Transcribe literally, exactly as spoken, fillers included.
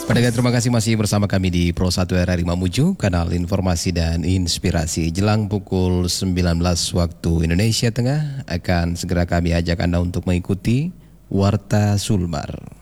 Pendengar, terima kasih masih bersama kami di Pro satu R R I Mamuju, kanal informasi dan inspirasi. Jelang pukul sembilan belas waktu Indonesia Tengah, akan segera kami ajak Anda untuk mengikuti Warta Sulbar.